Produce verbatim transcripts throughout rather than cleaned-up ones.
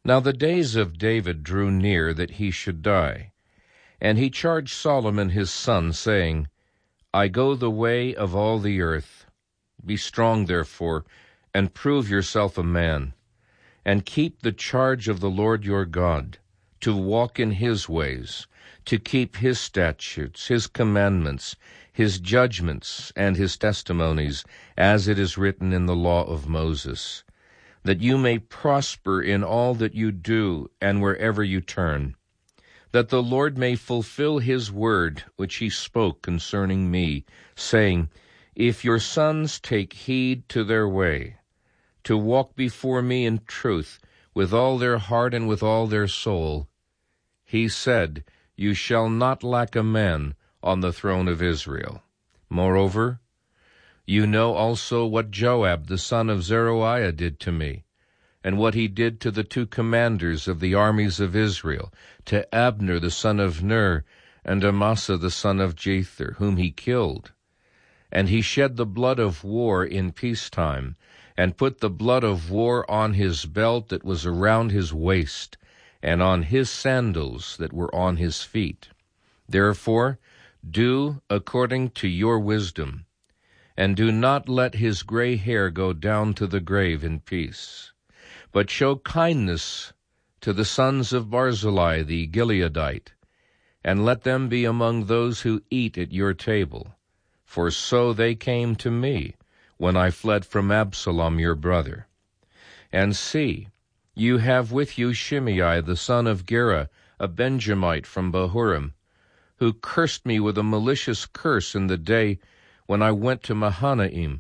Now the days of David drew near that he should die, and he charged Solomon his son, saying, I go the way of all the earth. Be strong, therefore, and prove yourself a man, and keep the charge of the Lord your God, to walk in his ways, to keep his statutes, his commandments, his judgments, and his testimonies, as it is written in the law of Moses, that you may prosper in all that you do and wherever you turn, that the Lord may fulfill his word which he spoke concerning me, saying, If your sons take heed to their way, to walk before me in truth with all their heart and with all their soul, he said, You shall not lack a man on the throne of Israel. Moreover, you know also what Joab the son of Zeruiah did to me, and what he did to the two commanders of the armies of Israel, to Abner the son of Ner, and Amasa the son of Jether, whom he killed. And he shed the blood of war in peacetime, and put the blood of war on his belt that was around his waist, and on his sandals that were on his feet. Therefore, do according to your wisdom, and do not let his gray hair go down to the grave in peace, but show kindness to the sons of Barzillai the Gileadite, and let them be among those who eat at your table, for so they came to me when I fled from Absalom your brother. And see, you have with you Shimei the son of Gera, a Benjamite from Bahurim, who cursed me with a malicious curse in the day when I went to Mahanaim.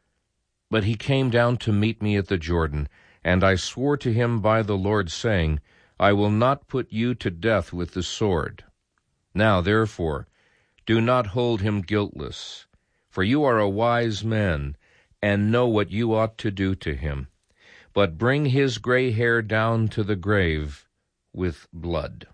But he came down to meet me at the Jordan, and I swore to him by the Lord, saying, I will not put you to death with the sword. Now, therefore, do not hold him guiltless, for you are a wise man, and know what you ought to do to him. But bring his gray hair down to the grave with blood.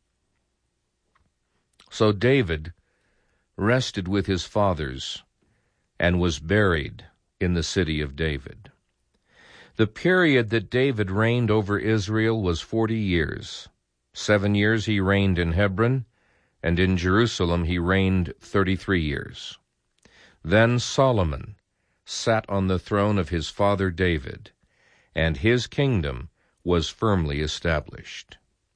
So David rested with his fathers, and was buried in the city of David. The period that David reigned over Israel was forty years. Seven years he reigned in Hebron, and in Jerusalem he reigned thirty-three years. Then Solomon sat on the throne of his father David, and his kingdom was firmly established.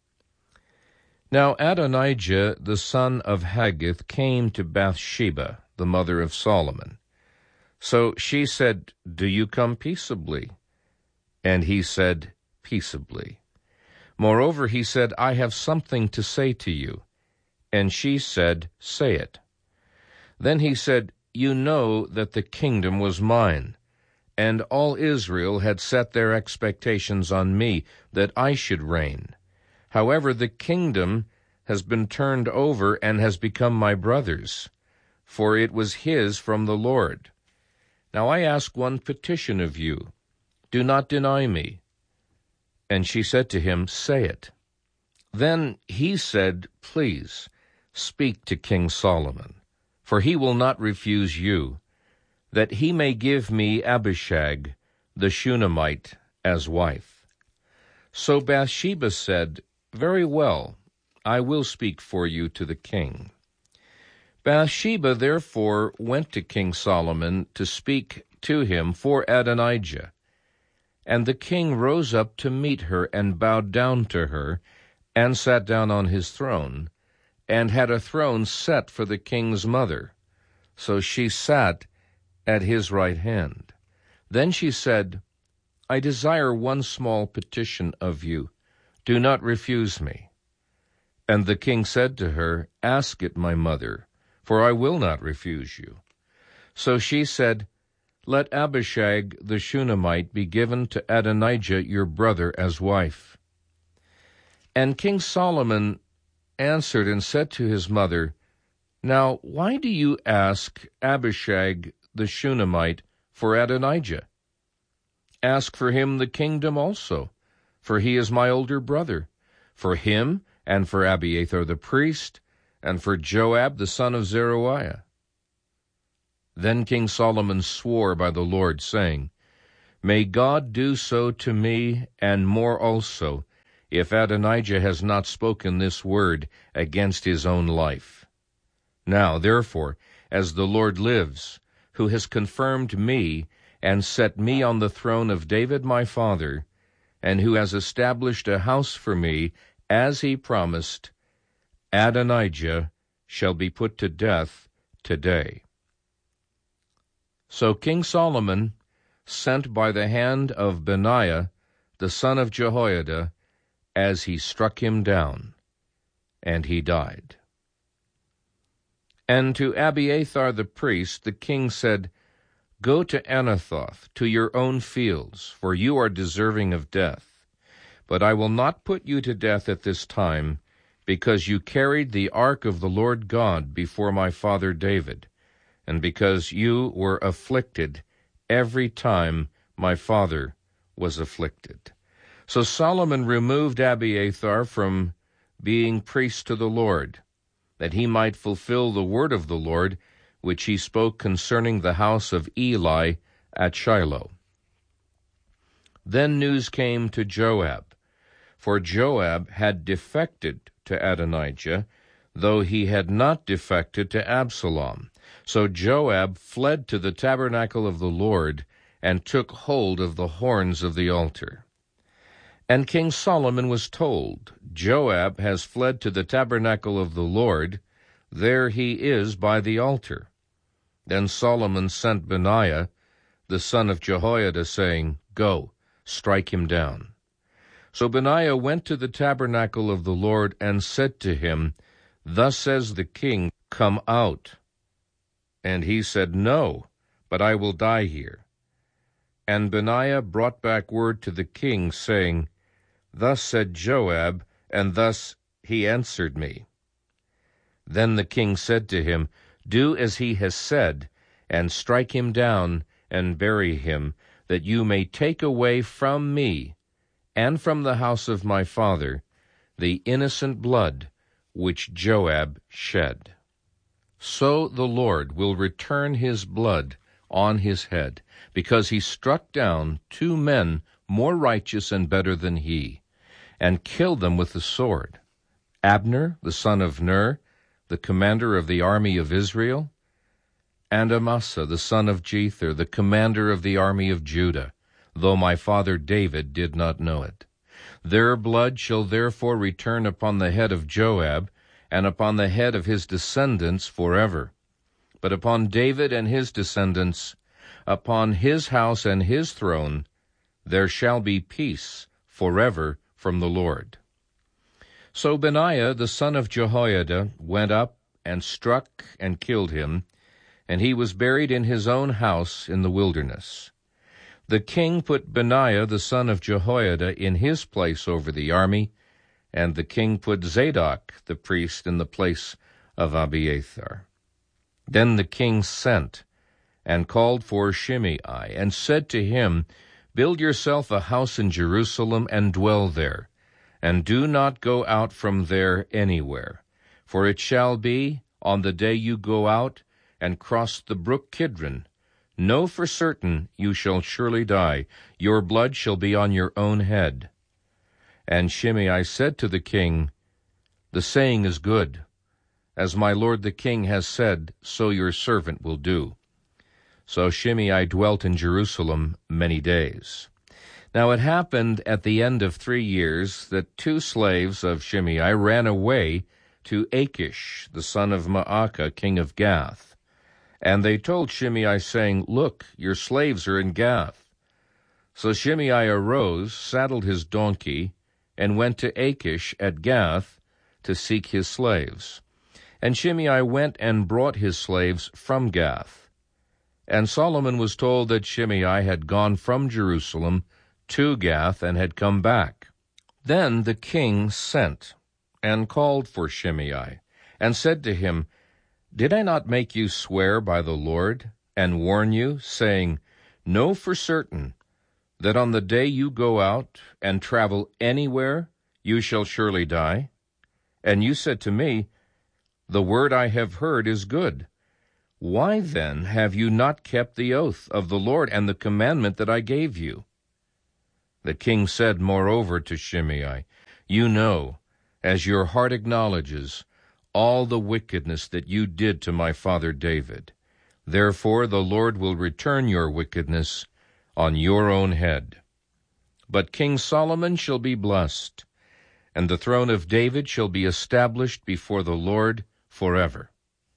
Now Adonijah the son of Haggith came to Bathsheba, the mother of Solomon. So she said, Do you come peaceably? And he said, Peaceably. Moreover, he said, I have something to say to you. And she said, Say it. Then he said, You know that the kingdom was mine, and all Israel had set their expectations on me, that I should reign. However, the kingdom has been turned over and has become my brother's, for it was his from the Lord. Now I ask one petition of you. Do not deny me. And she said to him, Say it. Then he said, Please, speak to King Solomon, for he will not refuse you, that he may give me Abishag the Shunammite as wife. So Bathsheba said, Very well, I will speak for you to the king. Bathsheba therefore went to King Solomon to speak to him for Adonijah. And the king rose up to meet her and bowed down to her, and sat down on his throne, and had a throne set for the king's mother. So she sat at his right hand. Then she said, I desire one small petition of you. Do not refuse me. And the king said to her, Ask it, my mother, for I will not refuse you. So she said, Let Abishag the Shunammite be given to Adonijah your brother as wife. And King Solomon answered and said to his mother, Now why do you ask Abishag the Shunammite for Adonijah? Ask for him the kingdom also, for he is my older brother, for him and for Abiathar the priest, and for Joab the son of Zeruiah. Then King Solomon swore by the Lord, saying, May God do so to me, and more also, if Adonijah has not spoken this word against his own life. Now, therefore, as the Lord lives, who has confirmed me and set me on the throne of David my father, and who has established a house for me, as he promised, Adonijah shall be put to death today. So King Solomon sent by the hand of Benaiah, the son of Jehoiada, as he struck him down, and he died. And to Abiathar the priest the king said, Go to Anathoth, to your own fields, for you are deserving of death. But I will not put you to death at this time, because you carried the ark of the Lord God before my father David, and because you were afflicted every time my father was afflicted. So Solomon removed Abiathar from being priest to the Lord, that he might fulfill the word of the Lord, which he spoke concerning the house of Eli at Shiloh. Then news came to Joab, for Joab had defected to Adonijah, though he had not defected to Absalom. So Joab fled to the tabernacle of the Lord, and took hold of the horns of the altar. And King Solomon was told, Joab has fled to the tabernacle of the Lord, there he is by the altar. Then Solomon sent Benaiah, the son of Jehoiada, saying, Go, strike him down. So Benaiah went to the tabernacle of the Lord, and said to him, Thus says the king, Come out. And he said, No, but I will die here. And Benaiah brought back word to the king, saying, Thus said Joab, and thus he answered me. Then the king said to him, Do as he has said, and strike him down, and bury him, that you may take away from me, and from the house of my father, the innocent blood which Joab shed. So the Lord will return his blood on his head, because he struck down two men more righteous and better than he, and killed them with the sword, Abner, the son of Ner, the commander of the army of Israel, and Amasa, the son of Jether, the commander of the army of Judah, though my father David did not know it. Their blood shall therefore return upon the head of Joab, and upon the head of his descendants forever. But upon David and his descendants, upon his house and his throne, there shall be peace forever from the Lord. So Benaiah the son of Jehoiada went up and struck and killed him, and he was buried in his own house in the wilderness. The king put Benaiah the son of Jehoiada in his place over the army, and the king put Zadok the priest in the place of Abiathar. Then the king sent and called for Shimei, and said to him, Build yourself a house in Jerusalem, and dwell there, and do not go out from there anywhere. For it shall be, on the day you go out and cross the brook Kidron, know for certain you shall surely die. Your blood shall be on your own head. And Shimei said to the king, The saying is good. As my lord the king has said, so your servant will do. So Shimei dwelt in Jerusalem many days. Now it happened at the end of three years that two slaves of Shimei ran away to Achish, the son of Maacah, king of Gath. And they told Shimei, saying, Look, your slaves are in Gath. So Shimei arose, saddled his donkey, and went to Achish at Gath to seek his slaves. And Shimei went and brought his slaves from Gath. And Solomon was told that Shimei had gone from Jerusalem to Gath and had come back. Then the king sent and called for Shimei, and said to him, Did I not make you swear by the Lord, and warn you, saying, Know for certain that on the day you go out and travel anywhere, you shall surely die? And you said to me, The word I have heard is good. Why then have you not kept the oath of the Lord and the commandment that I gave you? The king said, moreover, to Shimei, You know, as your heart acknowledges, all the wickedness that you did to my father David. Therefore the Lord will return your wickedness on your own head. But King Solomon shall be blessed, and the throne of David shall be established before the Lord forever.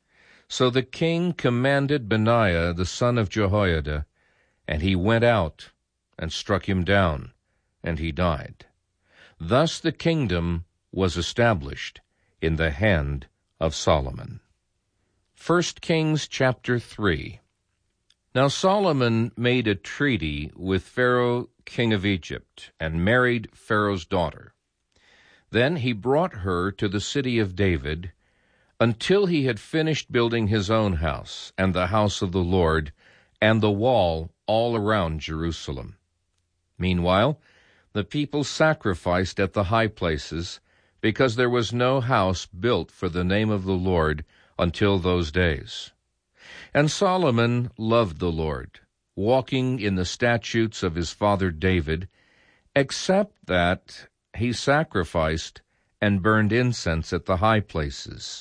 So the king commanded Benaiah the son of Jehoiada, and he went out and struck him down, and he died. Thus the kingdom was established in the hand of Solomon. First Kings chapter three. Now Solomon made a treaty with Pharaoh king of Egypt, and married Pharaoh's daughter. Then he brought her to the city of David, until he had finished building his own house, and the house of the Lord, and the wall all around Jerusalem. Meanwhile, the people sacrificed at the high places, because there was no house built for the name of the Lord until those days. And Solomon loved the Lord, walking in the statutes of his father David, except that he sacrificed and burned incense at the high places.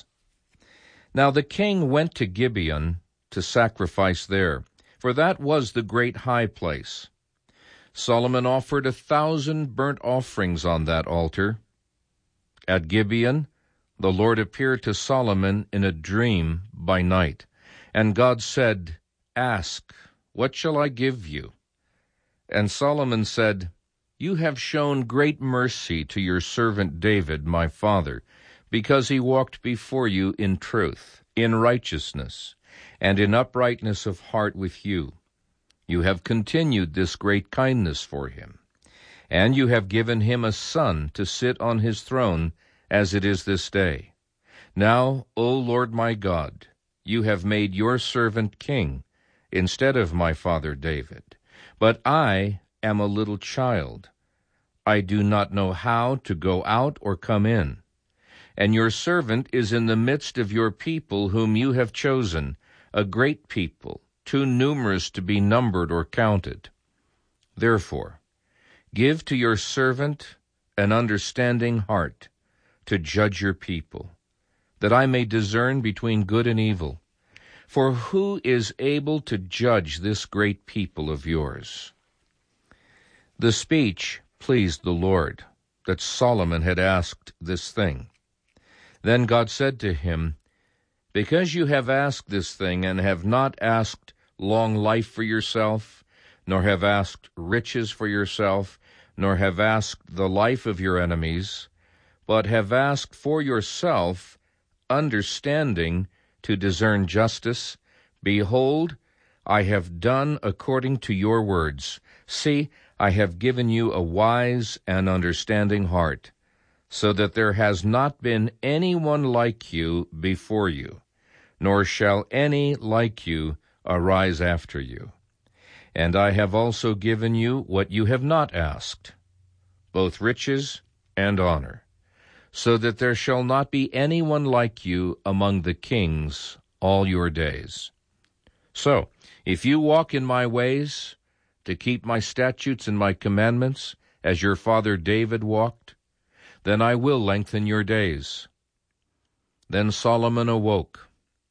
Now the king went to Gibeon to sacrifice there, for that was the great high place. Solomon offered a thousand burnt offerings on that altar. At Gibeon, the Lord appeared to Solomon in a dream by night, and God said, Ask, what shall I give you? And Solomon said, You have shown great mercy to your servant David, my father, because he walked before you in truth, in righteousness, and in uprightness of heart with you. You have continued this great kindness for him, and you have given him a son to sit on his throne, as it is this day. Now, O Lord my God, you have made your servant king instead of my father David. But I am a little child. I do not know how to go out or come in. And your servant is in the midst of your people whom you have chosen, a great people, too numerous to be numbered or counted. Therefore, give to your servant an understanding heart to judge your people, that I may discern between good and evil. For who is able to judge this great people of yours? The speech pleased the Lord, that Solomon had asked this thing. Then God said to him, Because you have asked this thing, and have not asked long life for yourself, nor have asked riches for yourself, nor have asked the life of your enemies, but have asked for yourself understanding to discern justice, behold, I have done according to your words. See, I have given you a wise and understanding heart, so that there has not been anyone like you before you, nor shall any like you arise after you. And I have also given you what you have not asked, both riches and honor, so that there shall not be anyone like you among the kings all your days. So, if you walk in my ways, to keep my statutes and my commandments, as your father David walked, then I will lengthen your days. Then Solomon awoke,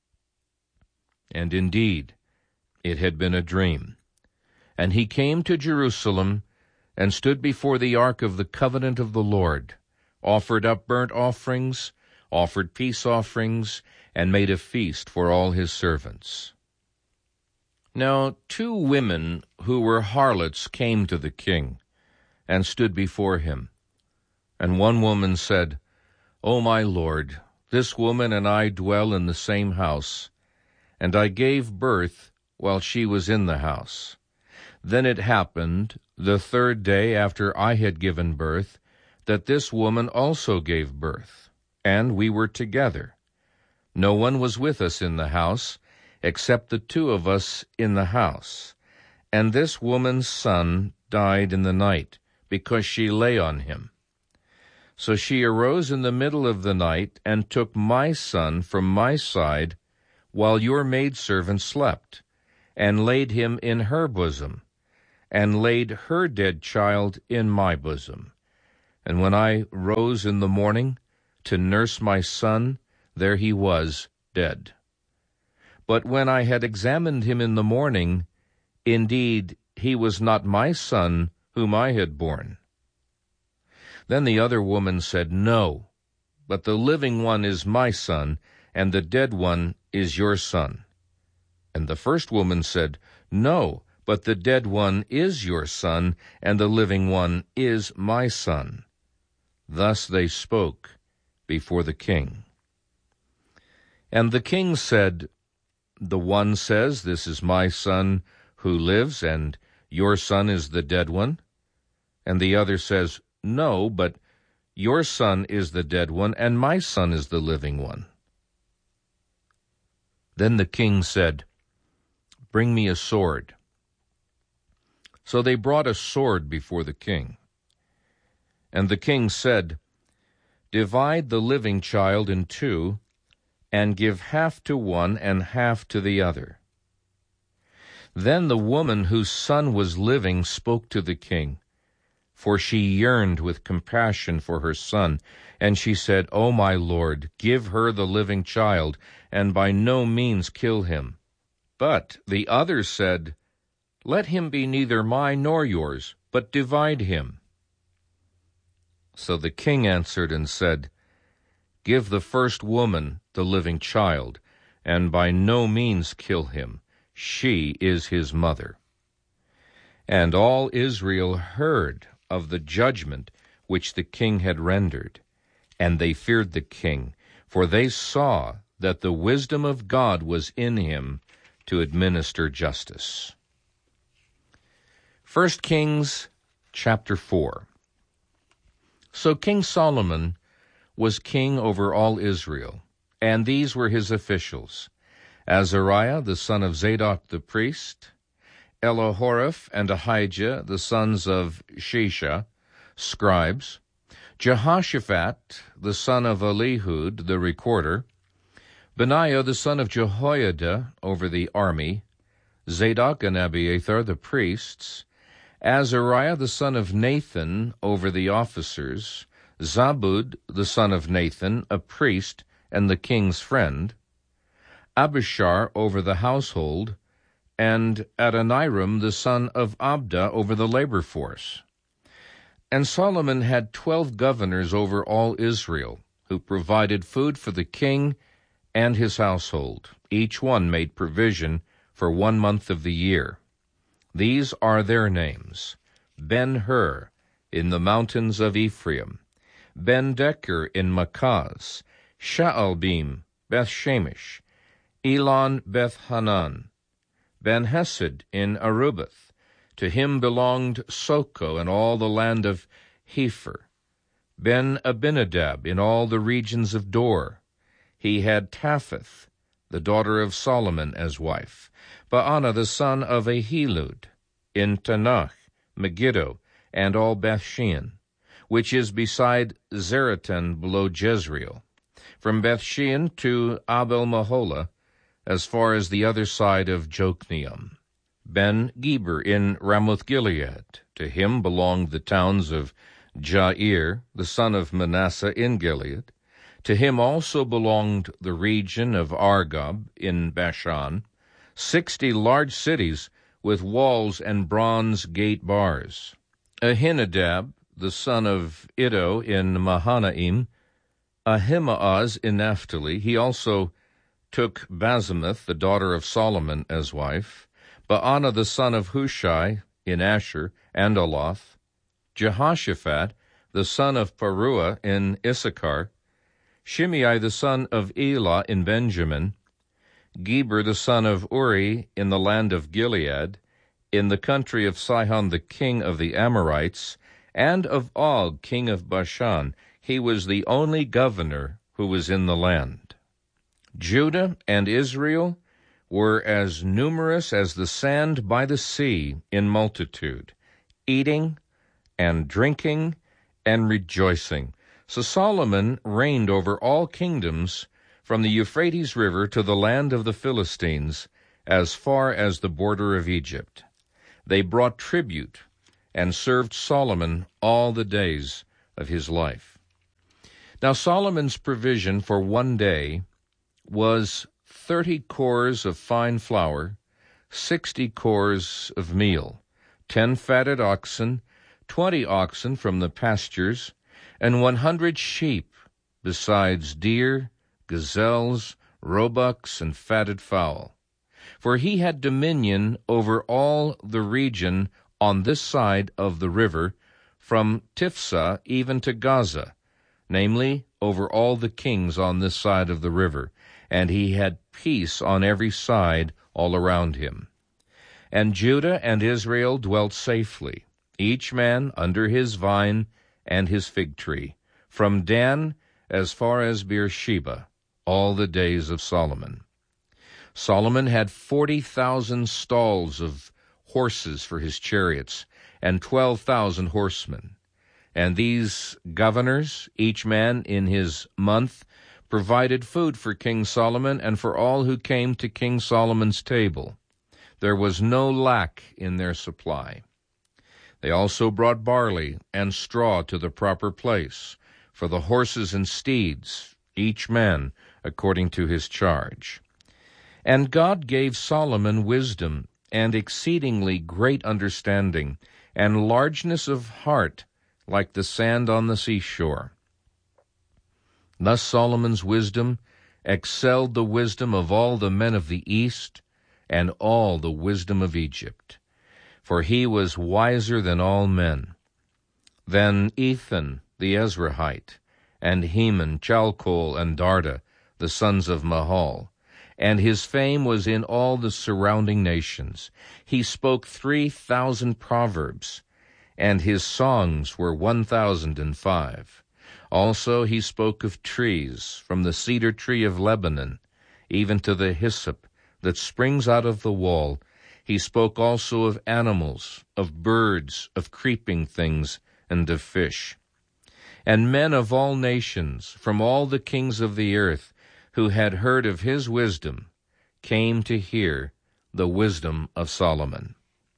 and indeed it had been a dream. And he came to Jerusalem, and stood before the ark of the covenant of the Lord, offered up burnt offerings, offered peace offerings, and made a feast for all his servants. Now two women who were harlots came to the king, and stood before him. And one woman said, O my lord, this woman and I dwell in the same house, and I gave birth while she was in the house. Then it happened, the third day after I had given birth, that this woman also gave birth, and we were together. No one was with us in the house, except the two of us in the house. And this woman's son died in the night, because she lay on him. So she arose in the middle of the night, and took my son from my side, while your maidservant slept, and laid him in her bosom. and laid her dead child in my bosom. And when I rose in the morning to nurse my son, there he was, dead. But when I had examined him in the morning, indeed he was not my son whom I had borne. Then the other woman said, No, but the living one is my son, and the dead one is your son. And the first woman said, No, but the dead one is your son, and the living one is my son. Thus they spoke before the king. And the king said, The one says, This is my son who lives, and your son is the dead one. And the other says, No, but your son is the dead one, and my son is the living one. Then the king said, Bring me a sword. So they brought a sword before the king. And the king said, Divide the living child in two, and give half to one and half to the other. Then the woman whose son was living spoke to the king, for she yearned with compassion for her son. And she said, O my lord, give her the living child, and by no means kill him. But the other said, Let him be neither mine nor yours, but divide him. So the king answered and said, Give the first woman the living child, and by no means kill him. She is his mother. And all Israel heard of the judgment which the king had rendered, and they feared the king, for they saw that the wisdom of God was in him to administer justice. First Kings chapter four. So King Solomon was king over all Israel, and these were his officials: Azariah the son of Zadok the priest, Elihoreph and Ahijah the sons of Shisha, scribes, Jehoshaphat the son of Elihud the recorder, Benaiah the son of Jehoiada over the army, Zadok and Abiathar the priests, Azariah the son of Nathan over the officers, Zabud the son of Nathan, a priest and the king's friend, Abishar over the household, and Adoniram the son of Abda over the labor force. And Solomon had twelve governors over all Israel, who provided food for the king and his household. Each one made provision for one month of the year. These are their names: Ben-Hur in the mountains of Ephraim, Ben-Deker in Makaz, Shaalbim, Beth-Shemesh, Elon Beth-Hanan, Ben-Hesed in Arubath. To him belonged Soko and all the land of Hepher. Ben-Abinadab in all the regions of Dor. He had Tapheth, the daughter of Solomon, as wife. Baana the son of Ahilud, in Tanakh, Megiddo, and all Bethshean, which is beside Zeratan below Jezreel, from Bethshean to Abel-Maholah, as far as the other side of Jokneam. Ben-Geber in Ramoth-Gilead. To him belonged the towns of Jair, the son of Manasseh, in Gilead. To him also belonged the region of Argob in Bashan, sixty large cities with walls and bronze gate bars. Ahinadab, the son of Iddo, in Mahanaim. Ahimaaz in Naphtali. He also took Basemath, the daughter of Solomon, as wife. Baana the son of Hushai in Asher and Aloth. Jehoshaphat, the son of Paruah, in Issachar. Shimei the son of Elah in Benjamin, Geber the son of Uri in the land of Gilead, in the country of Sihon the king of the Amorites, and of Og king of Bashan. He was the only governor who was in the land. Judah and Israel were as numerous as the sand by the sea in multitude, eating and drinking and rejoicing. So Solomon reigned over all kingdoms from the Euphrates River to the land of the Philistines, as far as the border of Egypt. They brought tribute and served Solomon all the days of his life. Now Solomon's provision for one day was thirty cores of fine flour, sixty cores of meal, ten fatted oxen, twenty oxen from the pastures, and one hundred sheep, besides deer, gazelles, roebucks, and fatted fowl. For he had dominion over all the region on this side of the river, from Tiphsah even to Gaza, namely, over all the kings on this side of the river, and he had peace on every side all around him. And Judah and Israel dwelt safely, each man under his vine and his fig tree, from Dan as far as Beersheba, all the days of Solomon. Solomon had forty thousand stalls of horses for his chariots, and twelve thousand horsemen. And these governors, each man in his month, provided food for King Solomon and for all who came to King Solomon's table. There was no lack in their supply. They also brought barley and straw to the proper place, for the horses and steeds, each man according to his charge. And God gave Solomon wisdom and exceedingly great understanding, and largeness of heart, like the sand on the seashore. Thus Solomon's wisdom excelled the wisdom of all the men of the east, and all the wisdom of Egypt. For he was wiser than all men. Then Ethan the Ezrahite, and Heman, Chalcol, and Darda, the sons of Mahal, and his fame was in all the surrounding nations. He spoke three thousand proverbs, and his songs were one thousand and five. Also he spoke of trees, from the cedar tree of Lebanon, even to the hyssop that springs out of the wall. He spoke also of animals, of birds, of creeping things, and of fish. And men of all nations, from all the kings of the earth, who had heard of his wisdom, came to hear the wisdom of Solomon.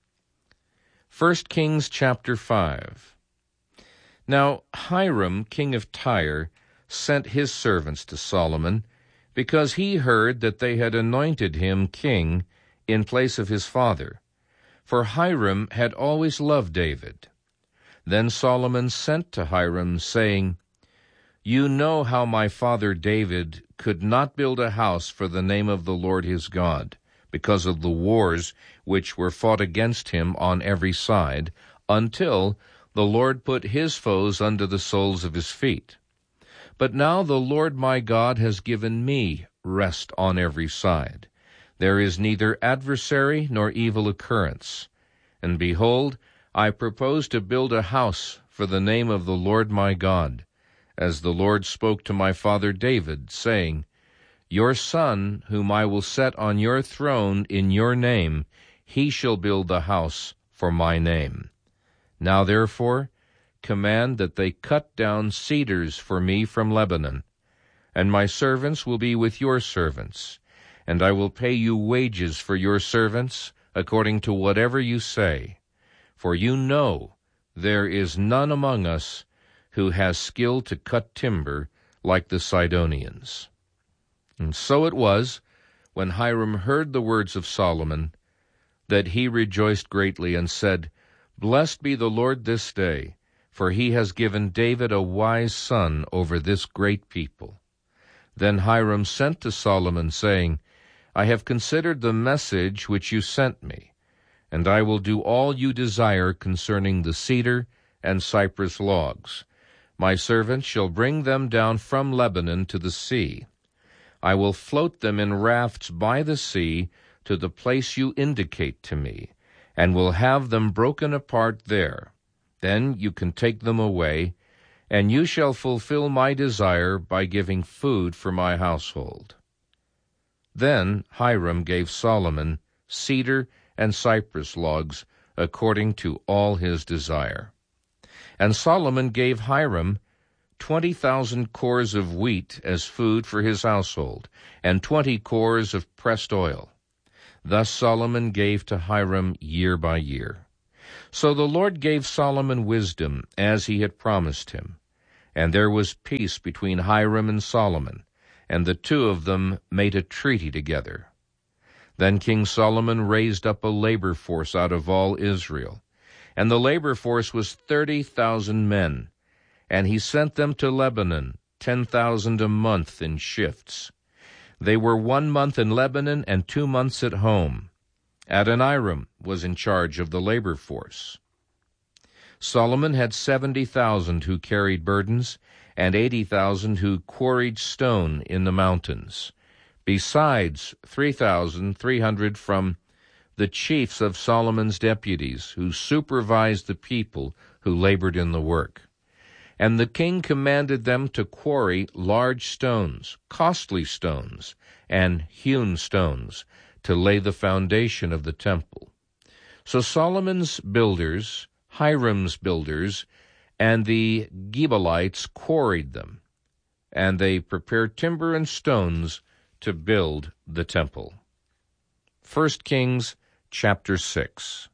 First Kings chapter five. Now Hiram, king of Tyre, sent his servants to Solomon, because he heard that they had anointed him king in place of his father. For Hiram had always loved David. Then Solomon sent to Hiram, saying, You know how my father David could not build a house for the name of the Lord his God, because of the wars which were fought against him on every side, until the Lord put his foes under the soles of his feet. But now the Lord my God has given me rest on every side. There is neither adversary nor evil occurrence. And behold, I propose to build a house for the name of the Lord my God, as the Lord spoke to my father David, saying, Your son, whom I will set on your throne in your name, he shall build the house for my name. Now therefore, command that they cut down cedars for me from Lebanon, and my servants will be with your servants, and I will pay you wages for your servants according to whatever you say. For you know there is none among us who has skill to cut timber like the Sidonians. And so it was, when Hiram heard the words of Solomon, that he rejoiced greatly and said, Blessed be the Lord this day, for he has given David a wise son over this great people. Then Hiram sent to Solomon, saying, I have considered the message which you sent me, and I will do all you desire concerning the cedar and cypress logs. My servants shall bring them down from Lebanon to the sea. I will float them in rafts by the sea to the place you indicate to me, and will have them broken apart there. Then you can take them away, and you shall fulfill my desire by giving food for my household. Then Hiram gave Solomon cedar and cypress logs according to all his desire. And Solomon gave Hiram twenty thousand cores of wheat as food for his household, and twenty cores of pressed oil. Thus Solomon gave to Hiram year by year. So the Lord gave Solomon wisdom, as he had promised him. And there was peace between Hiram and Solomon, and the two of them made a treaty together. Then King Solomon raised up a labor force out of all Israel, and the labor force was thirty thousand men, and he sent them to Lebanon, ten thousand a month in shifts. They were one month in Lebanon and two months at home. Adoniram was in charge of the labor force. Solomon had seventy thousand who carried burdens, and eighty thousand who quarried stone in the mountains, besides three thousand three hundred from the chiefs of Solomon's deputies, who supervised the people who labored in the work. And the king commanded them to quarry large stones, costly stones, and hewn stones, to lay the foundation of the temple. So Solomon's builders, Hiram's builders, and the Gebalites quarried them, and they prepared timber and stones to build the temple. First Kings chapter six.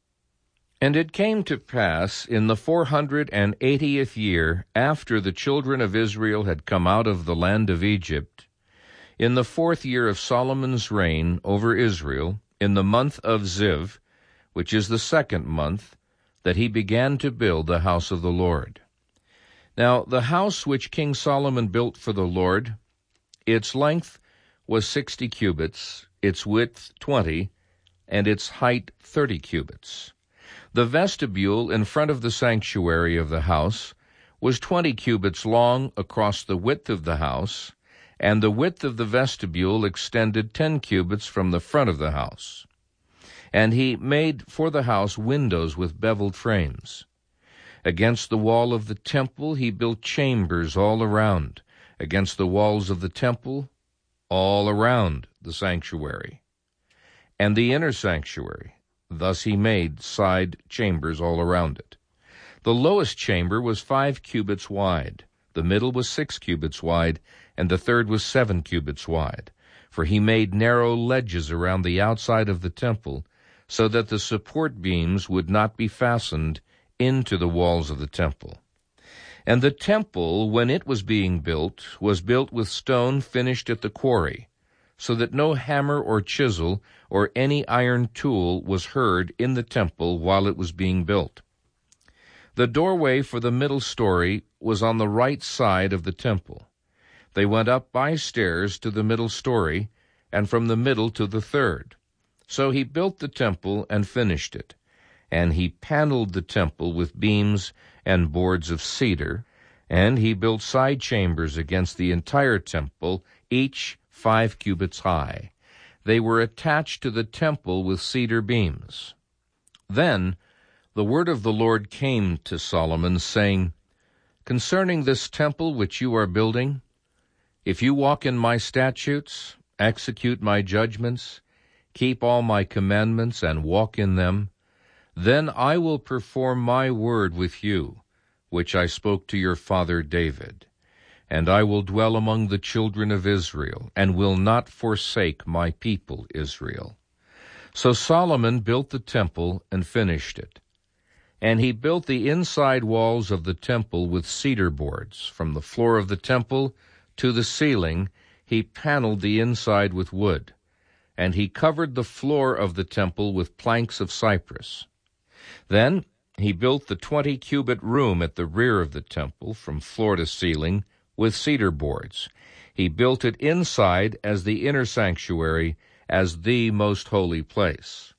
And it came to pass in the four hundred and eightieth year after the children of Israel had come out of the land of Egypt, in the fourth year of Solomon's reign over Israel, in the month of Ziv, which is the second month, that he began to build the house of the Lord. Now the house which King Solomon built for the Lord, its length was sixty cubits, its width twenty, and its height thirty cubits. The vestibule in front of the sanctuary of the house was twenty cubits long across the width of the house, and the width of the vestibule extended ten cubits from the front of the house. And he made for the house windows with beveled frames. Against the wall of the temple he built chambers all around, against the walls of the temple, all around the sanctuary, and the inner sanctuary. Thus he made side chambers all around it. The lowest chamber was five cubits wide, the middle was six cubits wide, and the third was seven cubits wide. For he made narrow ledges around the outside of the temple, so that the support beams would not be fastened into the walls of the temple. And the temple, when it was being built, was built with stone finished at the quarry, so that no hammer or chisel or any iron tool was heard in the temple while it was being built. The doorway for the middle story was on the right side of the temple. They went up by stairs to the middle story, and from the middle to the third. So he built the temple and finished it. And he paneled the temple with beams and boards of cedar, and he built side chambers against the entire temple, each five cubits high. They were attached to the temple with cedar beams. Then the word of the Lord came to Solomon, saying, Concerning this temple which you are building, if you walk in my statutes, execute my judgments, keep all my commandments, and walk in them, then I will perform my word with you, which I spoke to your father David. And I will dwell among the children of Israel, and will not forsake my people Israel. So Solomon built the temple and finished it. And he built the inside walls of the temple with cedar boards. From the floor of the temple to the ceiling he paneled the inside with wood. And he covered the floor of the temple with planks of cypress. Then he built the twenty-cubit room at the rear of the temple, from floor to ceiling, with cedar boards. He built it inside as the inner sanctuary, as the most holy place.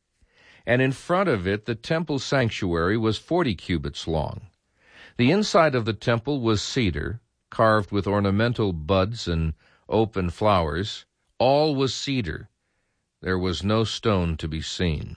And in front of it the temple sanctuary was forty cubits long. The inside of the temple was cedar, carved with ornamental buds and open flowers. All was cedar. There was no stone to be seen.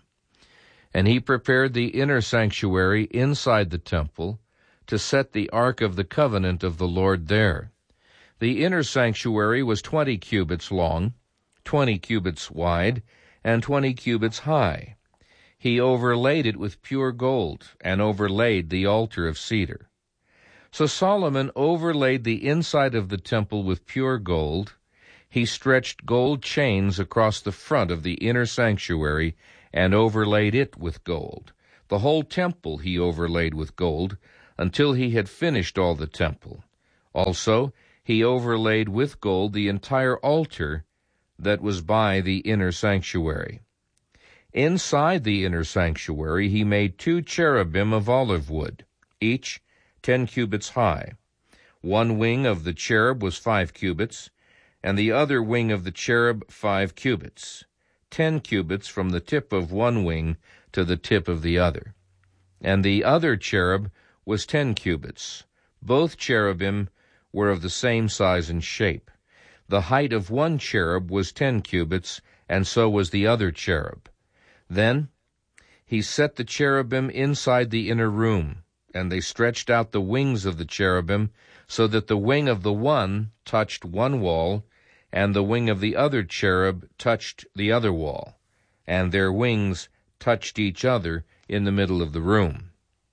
And he prepared the inner sanctuary inside the temple, to set the ark of the covenant of the Lord there. The inner sanctuary was twenty cubits long, twenty cubits wide, and twenty cubits high. He overlaid it with pure gold, and overlaid the altar of cedar. So Solomon overlaid the inside of the temple with pure gold. he stretched gold chains across the front of the inner sanctuary and overlaid it with gold. The whole temple he overlaid with gold until he had finished all the temple. Also, he overlaid with gold the entire altar that was by the inner sanctuary. Inside the inner sanctuary he made two cherubim of olive wood, each ten cubits high. One wing of the cherub was five cubits, and the other wing of the cherub five cubits, ten cubits from the tip of one wing to the tip of the other. And the other cherub was ten cubits. Both cherubim were of the same size and shape. The height of one cherub was ten cubits, and so was the other cherub. Then he set the cherubim inside the inner room, and they stretched out the wings of the cherubim, so that the wing of the one touched one wall, and the wing of the other cherub touched the other wall, and their wings touched each other in the middle of the room.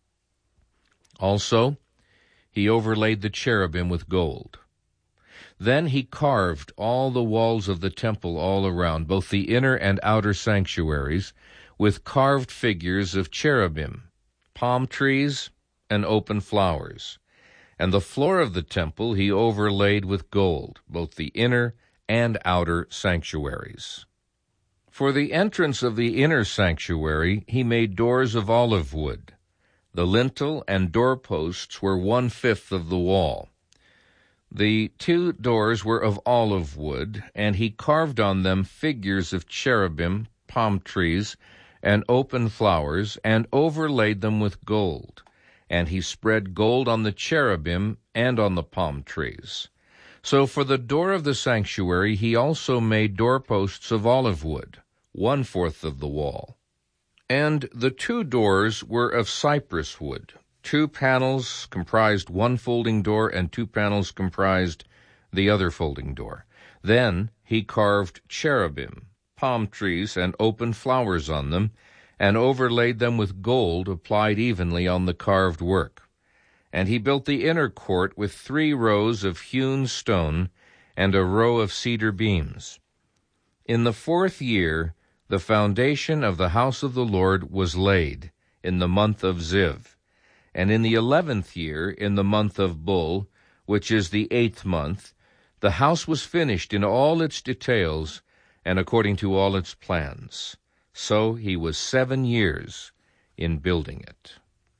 Also, he overlaid the cherubim with gold. Then he carved all the walls of the temple all around, both the inner and outer sanctuaries, with carved figures of cherubim, palm trees, and open flowers. And the floor of the temple he overlaid with gold, both the inner and outer sanctuaries. For the entrance of the inner sanctuary he made doors of olive wood. The lintel and doorposts were one-fifth of the wall. The two doors were of olive wood, and he carved on them figures of cherubim, palm trees, and open flowers, and overlaid them with gold. And he spread gold on the cherubim and on the palm trees. So for the door of the sanctuary he also made doorposts of olive wood, one-fourth of the wall. And the two doors were of cypress wood. Two panels comprised one folding door, and two panels comprised the other folding door. Then he carved cherubim, palm trees, and open flowers on them, and overlaid them with gold applied evenly on the carved work. And he built the inner court with three rows of hewn stone and a row of cedar beams. In the fourth year the foundation of the house of the Lord was laid, in the month of Ziv. And in the eleventh year, in the month of Bul, which is the eighth month, the house was finished in all its details and according to all its plans. So he was seven years in building it.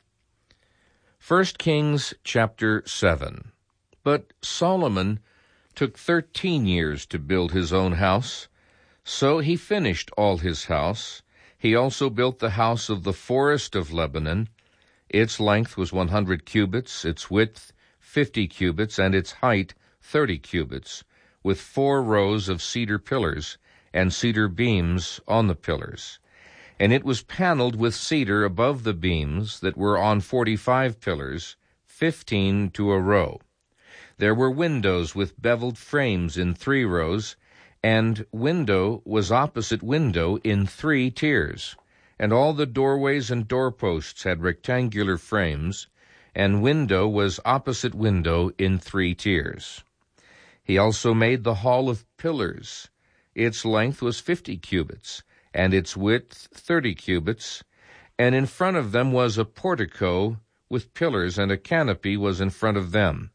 First Kings chapter seven. But Solomon took thirteen years to build his own house. So he finished all his house. He also built the house of the forest of Lebanon. Its length was one hundred cubits, its width fifty cubits, and its height thirty cubits, with four rows of cedar pillars and cedar beams on the pillars. And it was paneled with cedar above the beams that were on forty-five pillars, fifteen to a row. There were windows with beveled frames in three rows, and window was opposite window in three tiers. And all the doorways and doorposts had rectangular frames, and window was opposite window in three tiers. He also made the hall of pillars. Its length was fifty cubits, and its width thirty cubits, and in front of them was a portico with pillars, and a canopy was in front of them.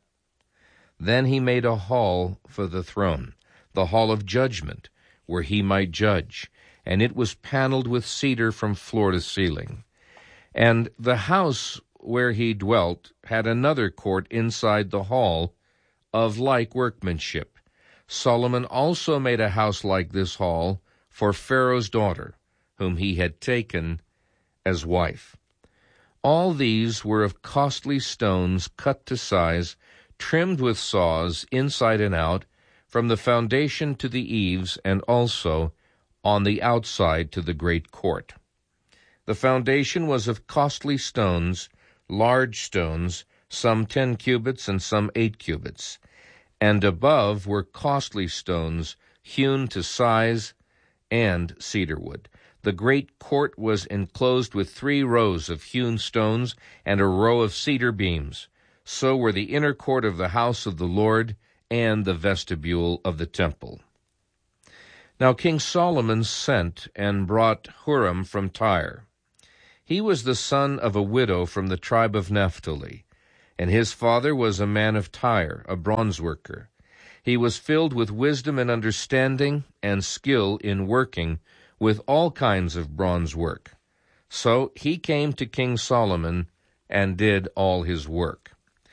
Then he made a hall for the throne, the hall of judgment, where he might judge, and it was paneled with cedar from floor to ceiling. And the house where he dwelt had another court inside the hall of like workmanship. Solomon also made a house like this hall for Pharaoh's daughter, whom he had taken as wife. All these were of costly stones cut to size, trimmed with saws inside and out, from the foundation to the eaves, and also on the outside to the great court. The foundation was of costly stones, large stones, some ten cubits and some eight cubits, and above were costly stones, hewn to size, and cedar wood. The great court was enclosed with three rows of hewn stones and a row of cedar beams. So were the inner court of the house of the Lord and the vestibule of the temple. Now King Solomon sent and brought Huram from Tyre. He was the son of a widow from the tribe of Naphtali, and his father was a man of Tyre, a bronze worker. He was filled with wisdom and understanding and skill in working with all kinds of bronze work. So he came to King Solomon and did all his work.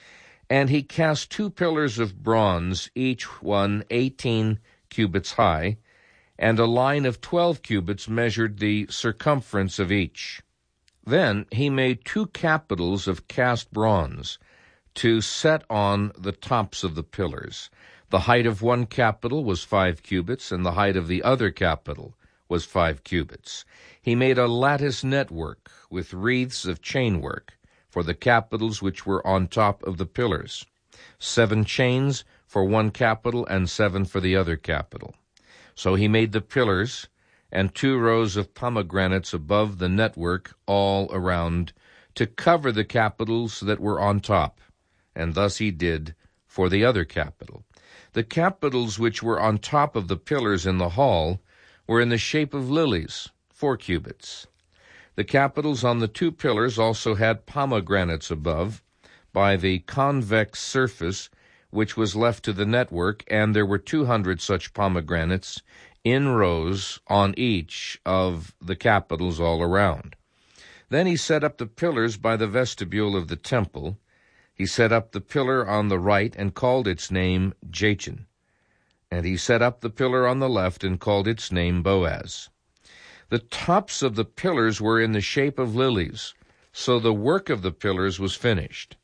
And he cast two pillars of bronze, each one eighteen cubits high, and a line of twelve cubits measured the circumference of each. Then he made two capitals of cast bronze to set on the tops of the pillars. The height of one capital was five cubits, and the height of the other capital was five cubits. He made a lattice network with wreaths of chainwork for the capitals which were on top of the pillars, seven chains for one capital and seven for the other capital. So he made the pillars and two rows of pomegranates above the network all around to cover the capitals that were on top, and thus he did for the other capital. The capitals which were on top of the pillars in the hall were in the shape of lilies, four cubits. The capitals on the two pillars also had pomegranates above, by the convex surface which was left to the network, and there were two hundred such pomegranates in rows on each of the capitals all around. Then he set up the pillars by the vestibule of the temple. He set up the pillar on the right and called its name Jachin. And he set up the pillar on the left and called its name Boaz. The tops of the pillars were in the shape of lilies, so the work of the pillars was finished.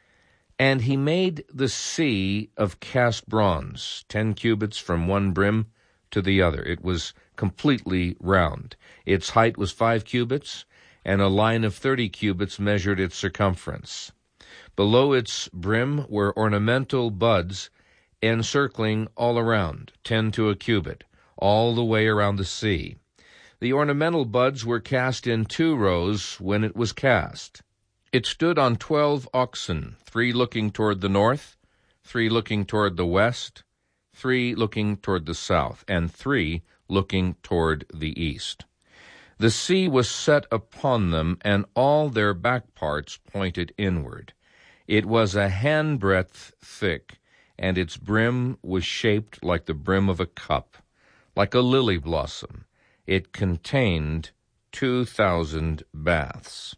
And he made the sea of cast bronze, ten cubits from one brim to the other. It was completely round. Its height was five cubits, and a line of thirty cubits measured its circumference. Below its brim were ornamental buds encircling all around, ten to a cubit, all the way around the sea. The ornamental buds were cast in two rows when it was cast. It stood on twelve oxen, three looking toward the north, three looking toward the west, three looking toward the south, and three looking toward the east. The sea was set upon them, and all their back parts pointed inward. It was a handbreadth thick, and its brim was shaped like the brim of a cup, like a lily blossom. It contained two thousand baths.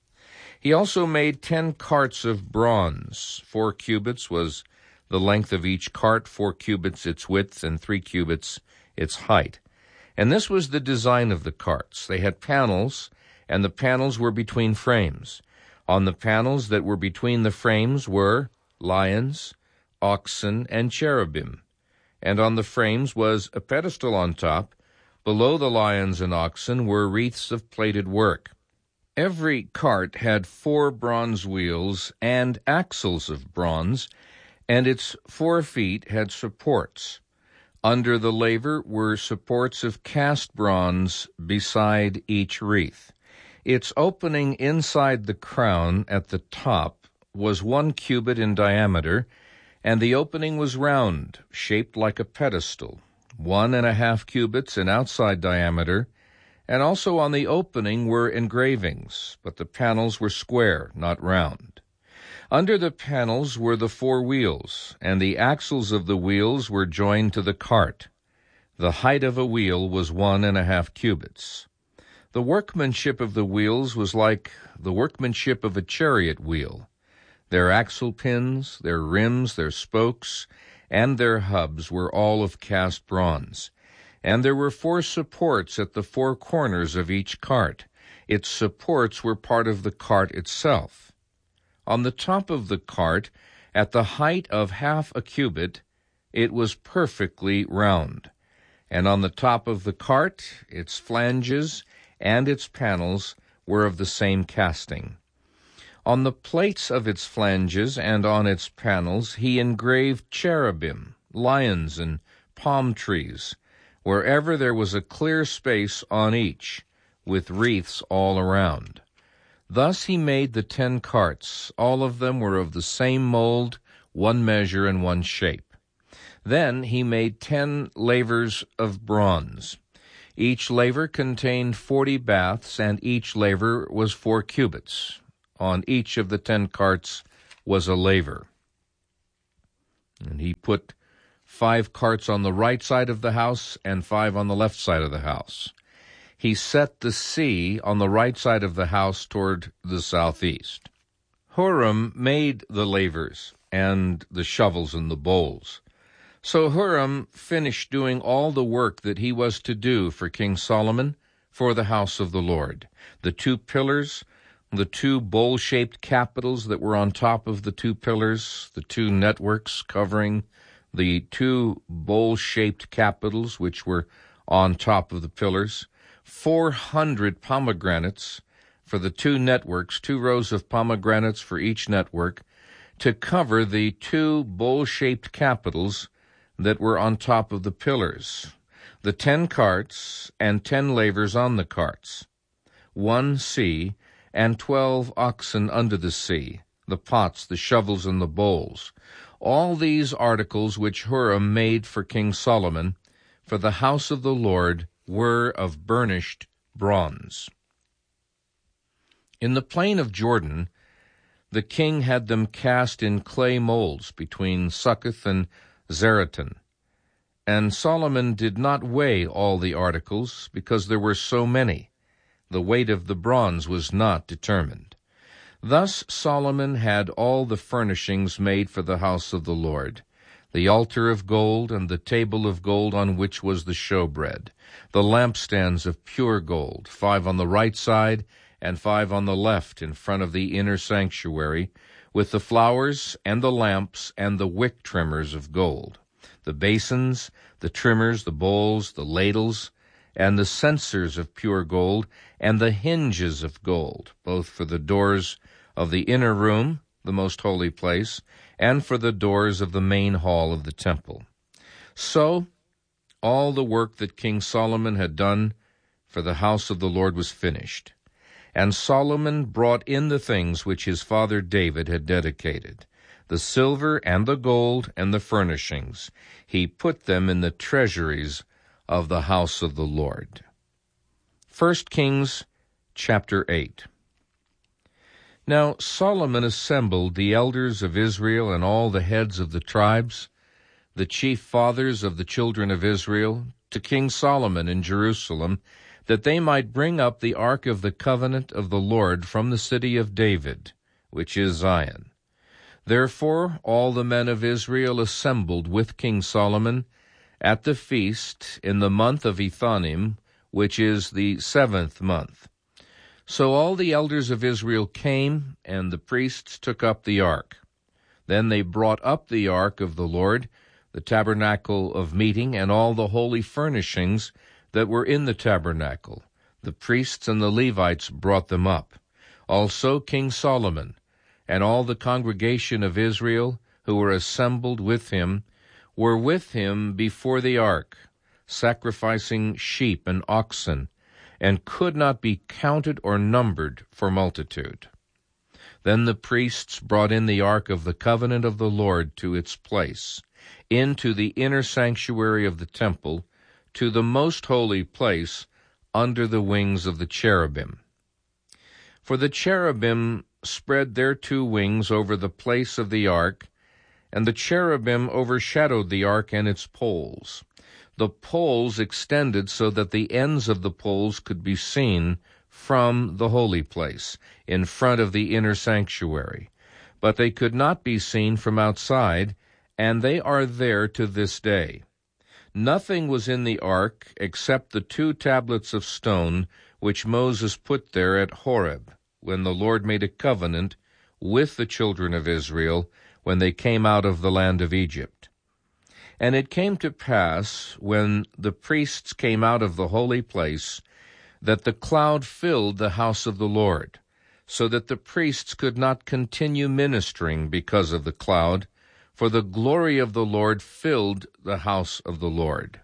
He also made ten carts of bronze. Four cubits was the length of each cart, four cubits its width, and three cubits its height. And this was the design of the carts. They had panels, and the panels were between frames. On the panels that were between the frames were lions, oxen, and cherubim. And on the frames was a pedestal on top. Below the lions and oxen were wreaths of plated work. Every cart had four bronze wheels and axles of bronze, and its four feet had supports. Under the laver were supports of cast bronze beside each wreath. Its opening inside the crown at the top was one cubit in diameter, and the opening was round, shaped like a pedestal, one and a half cubits in outside diameter, and also on the opening were engravings, but the panels were square, not round. Under the panels were the four wheels, and the axles of the wheels were joined to the cart. The height of a wheel was one and a half cubits. The workmanship of the wheels was like the workmanship of a chariot wheel. Their axle pins, their rims, their spokes, and their hubs were all of cast bronze. And there were four supports at the four corners of each cart. Its supports were part of the cart itself. On the top of the cart, at the height of half a cubit, it was perfectly round. And on the top of the cart, its flanges and its panels were of the same casting. On the plates of its flanges and on its panels he engraved cherubim, lions, and palm trees, wherever there was a clear space on each, with wreaths all around. Thus he made the ten carts. All of them were of the same mold, one measure, and one shape. Then he made ten lavers of bronze. Each laver contained forty baths, and each laver was four cubits. On each of the ten carts was a laver. And he put five carts on the right side of the house and five on the left side of the house. He set the sea on the right side of the house toward the southeast. Huram made the lavers and the shovels and the bowls. So Huram finished doing all the work that he was to do for King Solomon for the house of the Lord. The two pillars, the two bowl-shaped capitals that were on top of the two pillars, the two networks covering the two bowl-shaped capitals which were on top of the pillars, four hundred pomegranates for the two networks, two rows of pomegranates for each network, to cover the two bowl-shaped capitals that were on top of the pillars, the ten carts and ten lavers on the carts, one sea and twelve oxen under the sea, the pots, the shovels, and the bowls. All these articles which Huram made for King Solomon for the house of the Lord were of burnished bronze. In the plain of Jordan, the king had them cast in clay molds between Succoth and Zeratan. And Solomon did not weigh all the articles, because there were so many. The weight of the bronze was not determined. Thus Solomon had all the furnishings made for the house of the Lord, the altar of gold and the table of gold on which was the showbread, the lampstands of pure gold, five on the right side and five on the left in front of the inner sanctuary, with the flowers and the lamps and the wick trimmers of gold, the basins, the trimmers, the bowls, the ladles, and the censers of pure gold, and the hinges of gold, both for the doors of the inner room, the most holy place, and for the doors of the main hall of the temple. So all the work that King Solomon had done for the house of the Lord was finished. And Solomon brought in the things which his father David had dedicated, the silver and the gold and the furnishings. He put them in the treasuries of the house of the Lord. First Kings chapter eight. Now Solomon assembled the elders of Israel and all the heads of the tribes, the chief fathers of the children of Israel, to King Solomon in Jerusalem, that they might bring up the ark of the covenant of the Lord from the city of David, which is Zion. Therefore all the men of Israel assembled with King Solomon at the feast in the month of Ethanim, which is the seventh month. So all the elders of Israel came, and the priests took up the ark. Then they brought up the ark of the Lord, the tabernacle of meeting, and all the holy furnishings that were in the tabernacle. The priests and the Levites brought them up. Also King Solomon, and all the congregation of Israel who were assembled with him, were with him before the ark, sacrificing sheep and oxen, and could not be counted or numbered for multitude. Then the priests brought in the ark of the covenant of the Lord to its place, into the inner sanctuary of the temple, to the most holy place, under the wings of the cherubim. For the cherubim spread their two wings over the place of the ark, and the cherubim overshadowed the ark and its poles. The poles extended so that the ends of the poles could be seen from the holy place, in front of the inner sanctuary. But they could not be seen from outside, and they are there to this day. Nothing was in the ark except the two tablets of stone which Moses put there at Horeb, when the Lord made a covenant with the children of Israel when they came out of the land of Egypt. And it came to pass, when the priests came out of the holy place, that the cloud filled the house of the Lord, so that the priests could not continue ministering because of the cloud, for the glory of the Lord filled the house of the Lord.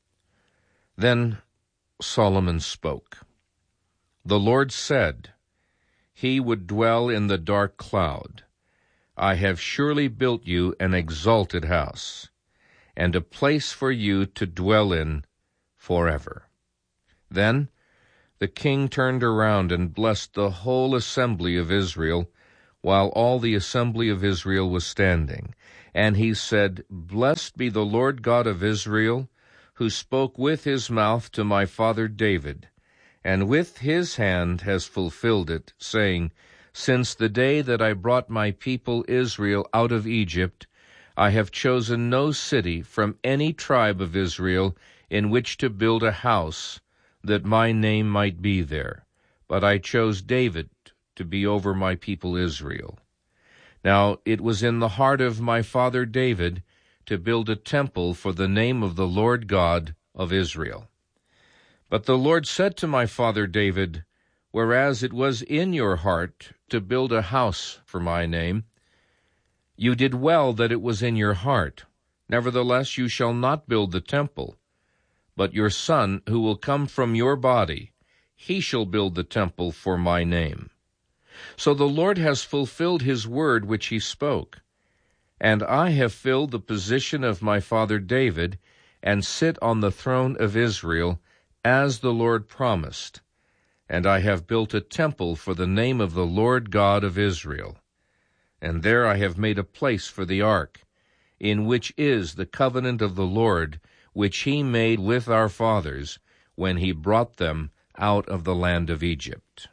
Then Solomon spoke. The Lord said, He would dwell in the dark cloud. I have surely built you an exalted house. and a place for you to dwell in forever." Then the king turned around and blessed the whole assembly of Israel, while all the assembly of Israel was standing. And he said, "Blessed be the Lord God of Israel, who spoke with his mouth to my father David, and with his hand has fulfilled it, saying, Since the day that I brought my people Israel out of Egypt, I have chosen no city from any tribe of Israel in which to build a house, that my name might be there. But I chose David to be over my people Israel. Now it was in the heart of my father David to build a temple for the name of the Lord God of Israel. But the Lord said to my father David, Whereas it was in your heart to build a house for my name, you did well that it was in your heart. Nevertheless, you shall not build the temple. But your son, who will come from your body, he shall build the temple for my name. So the Lord has fulfilled his word which he spoke. And I have filled the position of my father David, and sit on the throne of Israel, as the Lord promised. And I have built a temple for the name of the Lord God of Israel. And there I have made a place for the ark, in which is the covenant of the Lord, which he made with our fathers, when he brought them out of the land of Egypt.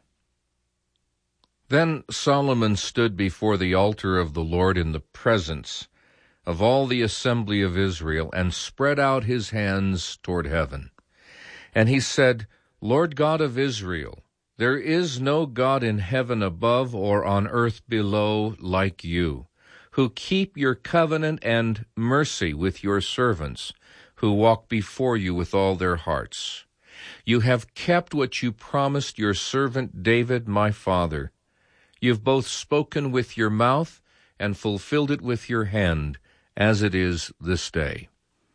Then Solomon stood before the altar of the Lord in the presence of all the assembly of Israel, and spread out his hands toward heaven. And he said, Lord God of Israel, there is no God in heaven above or on earth below like you, who keep your covenant and mercy with your servants, who walk before you with all their hearts. You have kept what you promised your servant David, my father. You've both spoken with your mouth and fulfilled it with your hand, as it is this day.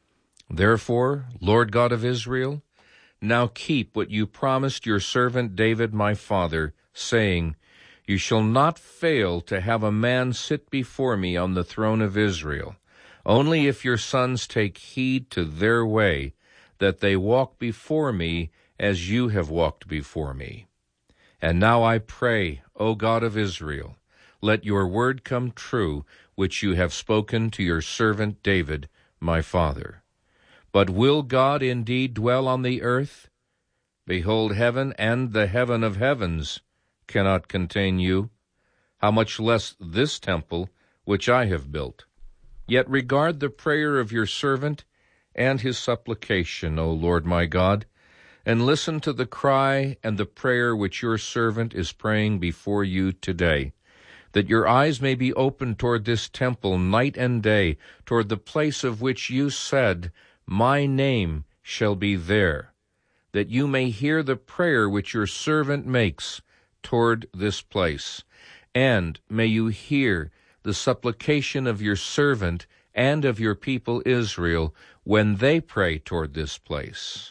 Therefore, Lord God of Israel, now keep what you promised your servant David, my father, saying, You shall not fail to have a man sit before me on the throne of Israel, only if your sons take heed to their way, that they walk before me as you have walked before me. And now I pray, O God of Israel, let your word come true, which you have spoken to your servant David, my father. But will God indeed dwell on the earth? Behold, heaven and the heaven of heavens cannot contain you, how much less this temple which I have built. Yet regard the prayer of your servant and his supplication, O Lord my God, and listen to the cry and the prayer which your servant is praying before you today, that your eyes may be opened toward this temple night and day, toward the place of which you said, My name shall be there, that you may hear the prayer which your servant makes toward this place, and may you hear the supplication of your servant and of your people Israel when they pray toward this place.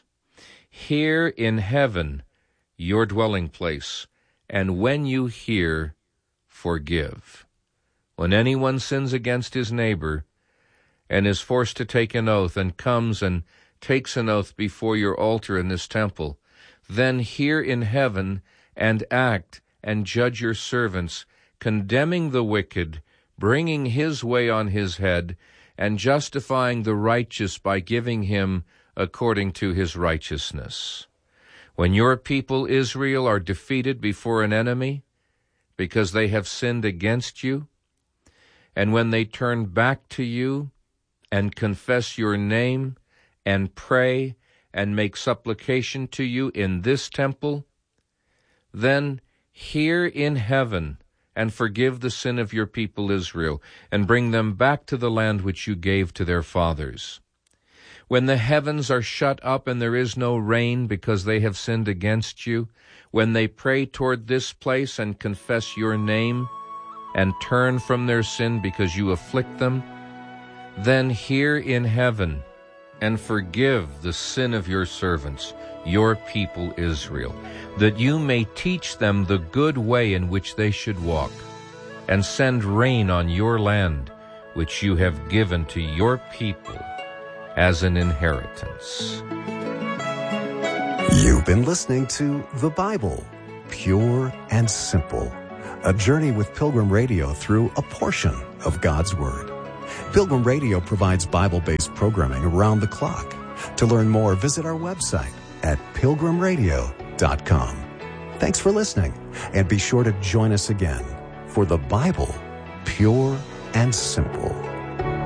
Hear in heaven your dwelling place, and when you hear, forgive. When anyone sins against his neighbor, and is forced to take an oath, and comes and takes an oath before your altar in this temple, then hear in heaven, and act, and judge your servants, condemning the wicked, bringing his way on his head, and justifying the righteous by giving him according to his righteousness. When your people Israel are defeated before an enemy, because they have sinned against you, and when they turn back to you and confess your name and pray and make supplication to you in this temple, then hear in heaven and forgive the sin of your people Israel, and bring them back to the land which you gave to their fathers. When the heavens are shut up and there is no rain because they have sinned against you, when they pray toward this place and confess your name, and turn from their sin because you afflict them, then hear in heaven and forgive the sin of your servants, your people Israel, that you may teach them the good way in which they should walk, and send rain on your land, which you have given to your people, as an inheritance. You've been listening to The Bible, Pure and Simple, a journey with Pilgrim Radio through a portion of God's Word. Pilgrim Radio provides Bible-based programming around the clock. To learn more, visit our website at pilgrim radio dot com. Thanks for listening, and be sure to join us again for The Bible, Pure and Simple.